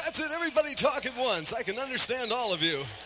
That's it. Everybody talk at once. I can understand all of you.